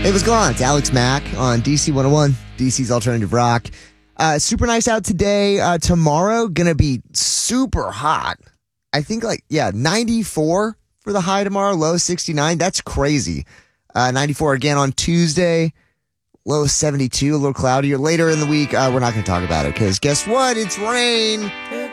Hey, what's going on? It's Alex Mack on DC 101, DC's Alternative Rock. Super nice out today. Tomorrow, gonna be super hot. I think 94 for the high tomorrow, low 69. That's crazy. 94 again on Tuesday, low 72, a little cloudier. Later in the week, we're not going to talk about it because guess what? It's rain.